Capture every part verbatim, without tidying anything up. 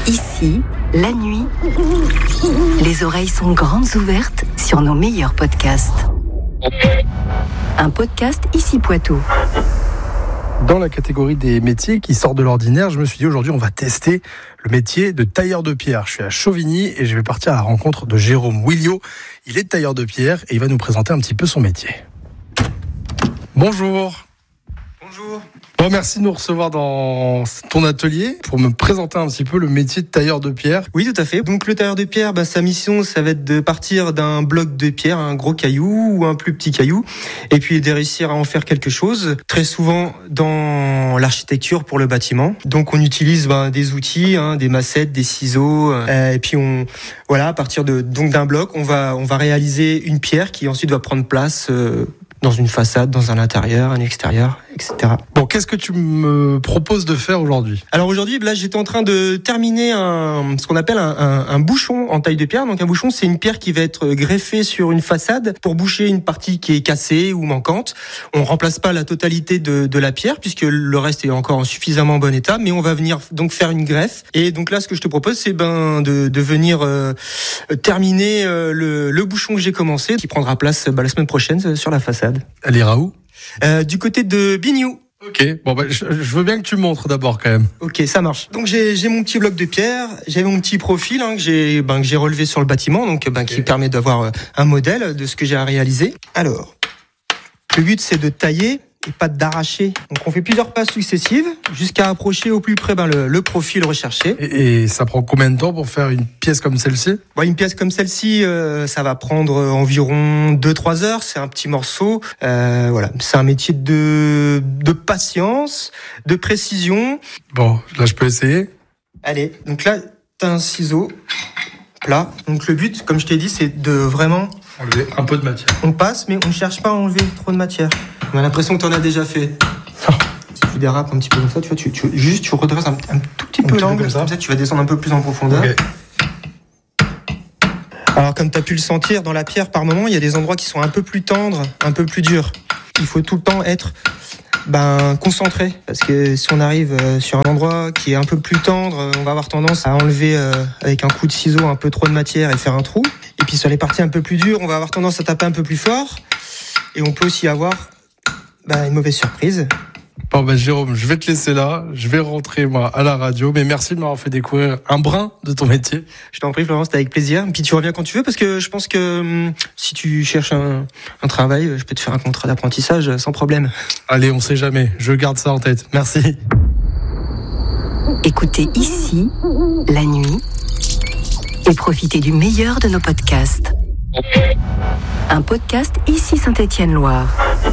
Ici, la nuit, les oreilles sont grandes ouvertes sur nos meilleurs podcasts. Un podcast Ici Poitou. Dans la catégorie des métiers qui sortent de l'ordinaire, je me suis dit aujourd'hui on va tester le métier de tailleur de pierre. Je suis à Chauvigny et je vais partir à la rencontre de Jérôme Williot. Il est tailleur de pierre et il va nous présenter un petit peu son métier. Bonjour. Bonjour. Bon, merci de nous recevoir dans ton atelier pour me présenter un petit peu le métier de tailleur de pierre. Oui, tout à fait. Donc le tailleur de pierre, bah, sa mission, ça va être de partir d'un bloc de pierre, un gros caillou ou un plus petit caillou, et puis de réussir à en faire quelque chose. Très souvent dans l'architecture pour le bâtiment. Donc on utilise bah, des outils, hein, des massettes, des ciseaux, euh, et puis on, voilà, à partir de donc d'un bloc, on va on va réaliser une pierre qui ensuite va prendre place euh, dans une façade, dans un intérieur, un extérieur, et cetera. Bon, qu'est-ce que tu me proposes de faire aujourd'hui ? Alors aujourd'hui, là, j'étais en train de terminer un, ce qu'on appelle un, un, un bouchon en taille de pierre. Donc un bouchon, c'est une pierre qui va être greffée sur une façade pour boucher une partie qui est cassée ou manquante. On remplace pas la totalité de, de la pierre puisque le reste est encore en suffisamment bon état, mais on va venir donc faire une greffe. Et donc là, ce que je te propose, c'est ben de, de venir euh, terminer euh, le, le bouchon que j'ai commencé, qui prendra place bah, la semaine prochaine sur la façade. Elle ira où ? euh, Du côté de Bignou. Ok, bon bah, je, je veux bien que tu montres d'abord quand même. Ok, ça marche. Donc j'ai, j'ai mon petit bloc de pierre, j'ai mon petit profil hein, que j'ai, ben, que j'ai relevé sur le bâtiment, donc ben, okay. qui permet d'avoir un modèle de ce que j'ai à réaliser. Alors, le but c'est de tailler et pas d'arracher. Donc on fait plusieurs passes successives jusqu'à approcher au plus près ben, le, le profil recherché. Et, et ça prend combien de temps pour faire une pièce comme celle-ci ? Bon, une pièce comme celle-ci, euh, ça va prendre environ deux trois heures. C'est un petit morceau. Euh, voilà, c'est un métier de, de patience, de précision. Bon, là je peux essayer. Allez, donc là, t'as un ciseau plat. Donc le but, comme je t'ai dit, c'est de vraiment... enlever un peu de matière. On passe, mais on ne cherche pas à enlever trop de matière. On a l'impression que tu en as déjà fait. Oh. Si tu dérapes un petit peu comme ça, tu vois, tu, tu, juste tu redresses un, un tout petit un peu l'angle, comme ça. comme ça tu vas descendre un peu plus en profondeur. Okay. Alors comme tu as pu le sentir dans la pierre par moment, il y a des endroits qui sont un peu plus tendres, un peu plus durs. Il faut tout le temps être ben, concentré, parce que si on arrive sur un endroit qui est un peu plus tendre, on va avoir tendance à enlever euh, avec un coup de ciseau un peu trop de matière et faire un trou. Et puis sur les parties un peu plus dures, on va avoir tendance à taper un peu plus fort. Et on peut aussi avoir bah, une mauvaise surprise. Bon bah Jérôme, je vais te laisser là. Je vais rentrer moi à la radio. Mais merci de m'avoir fait découvrir un brin de ton métier. Je t'en prie Florence, c'était avec plaisir. Et puis tu reviens quand tu veux parce que je pense que hum, si tu cherches un, un travail, je peux te faire un contrat d'apprentissage sans problème. Allez, on sait jamais. Je garde ça en tête. Merci. Écoutez Ici, la nuit, et profitez du meilleur de nos podcasts. Un podcast Ici Saint-Étienne-Loire.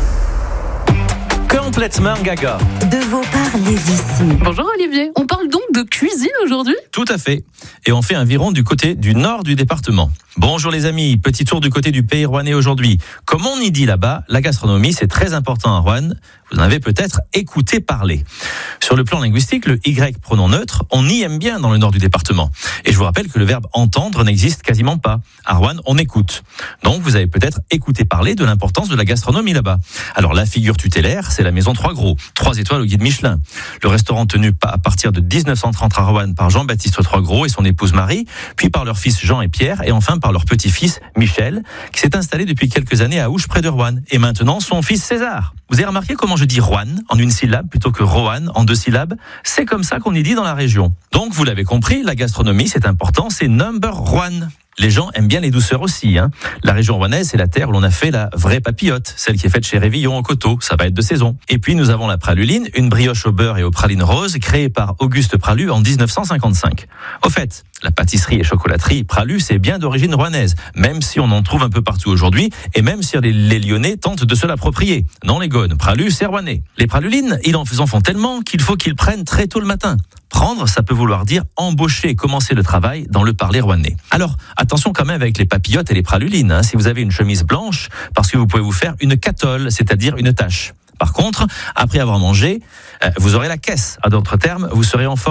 Complètement gaga. De vos parlers d'ici. Bonjour Olivier, on parle donc de cuisine aujourd'hui ? Tout à fait. Et on fait un viron du côté du nord du département. Bonjour les amis, petit tour du côté du pays rouennais aujourd'hui. Comme on y dit là-bas, la gastronomie c'est très important à Roanne. Vous en avez peut-être écouté parler. Sur le plan linguistique, le Y pronom neutre, on y aime bien dans le nord du département. Et je vous rappelle que le verbe entendre n'existe quasiment pas. À Roanne, on écoute. Donc vous avez peut-être écouté parler de l'importance de la gastronomie là-bas. Alors la figure tutélaire, c'est la maison Trois Gros, trois étoiles au guide Michelin. Le restaurant tenu à partir de dix-neuf cent trente à Roanne par Jean-Baptiste Trois Gros et son épouse Marie, puis par leurs fils Jean et Pierre, et enfin par leur petit-fils Michel, qui s'est installé depuis quelques années à Ouche près de Roanne. Et maintenant son fils César. Vous avez remarqué comment je dis Roanne en une syllabe plutôt que Roanne en deux syllabes ? C'est comme ça qu'on y dit dans la région. Donc vous l'avez compris, la gastronomie c'est important, c'est number one. Les gens aiment bien les douceurs aussi. Hein. La région rouennaise, c'est la terre où l'on a fait la vraie papillote, celle qui est faite chez Révillon au coteau. Ça va être de saison. Et puis nous avons la praluline, une brioche au beurre et aux pralines roses, créée par Auguste Pralu en dix-neuf cent cinquante-cinq. Au fait, la pâtisserie et chocolaterie Pralu, c'est bien d'origine rouennaise, même si on en trouve un peu partout aujourd'hui, et même si les, les Lyonnais tentent de se l'approprier. Non les gones, Pralu, c'est rouennais. Les pralulines, ils en font tellement qu'il faut qu'ils prennent très tôt le matin. Prendre, ça peut vouloir dire embaucher, commencer le travail dans le parler rouennais. Alors, attention quand même avec les papillotes et les pralulines. Hein, si vous avez une chemise blanche, parce que vous pouvez vous faire une catole, c'est-à-dire une tache. Par contre, après avoir mangé, vous aurez la caisse. À d'autres termes, vous serez en forme.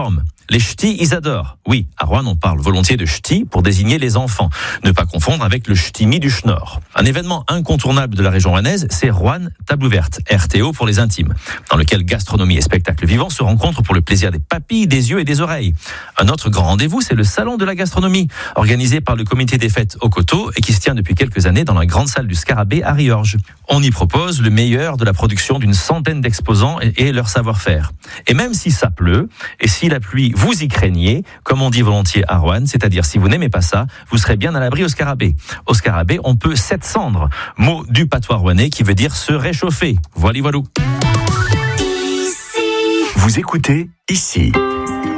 Les ch'tis, ils adorent. Oui, à Roanne, on parle volontiers de ch'tis pour désigner les enfants. Ne pas confondre avec le ch'timi du Schnorr. Un événement incontournable de la région rouennaise, c'est Roanne Table Ouverte, R T O pour les intimes, dans lequel gastronomie et spectacle vivant se rencontrent pour le plaisir des papilles, des yeux et des oreilles. Un autre grand rendez-vous, c'est le Salon de la gastronomie, organisé par le comité des fêtes au Coteau et qui se tient depuis quelques années dans la grande salle du Scarabée à Riorges. On y propose le meilleur de la production d'une centaine d'exposants et, et leur savoir-faire. Et même si ça pleut, et si la pluie vous y craignez, comme on dit volontiers à Roanne, c'est-à-dire si vous n'aimez pas ça, vous serez bien à l'abri au Scarabée. Au Scarabée, on peut sept cendres, mot du patois rouennais qui veut dire se réchauffer. Voilà, voilà. Vous écoutez ici.